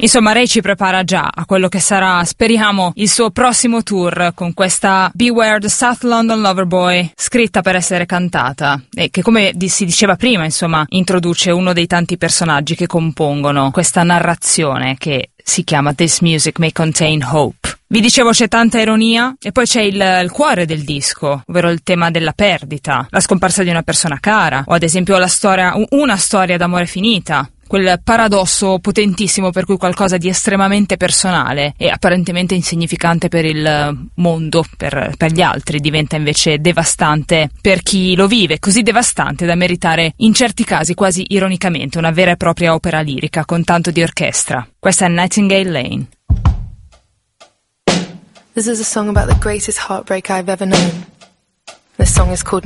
Insomma, Ray ci prepara già a quello che sarà, speriamo, il suo prossimo tour con questa Beware the South London Loverboy, scritta per essere cantata e che, come si diceva prima, insomma, introduce uno dei tanti personaggi che compongono questa narrazione che si chiama This Music May Contain Hope. Vi dicevo, c'è tanta ironia e poi c'è il cuore del disco, ovvero il tema della perdita, la scomparsa di una persona cara, o ad esempio una storia d'amore finita, quel paradosso potentissimo per cui qualcosa di estremamente personale e apparentemente insignificante per il mondo, per gli altri, diventa invece devastante per chi lo vive, così devastante da meritare in certi casi quasi ironicamente una vera e propria opera lirica con tanto di orchestra. Questa è Nightingale Lane. This is a song about the greatest heartbreak I've ever known. This song is called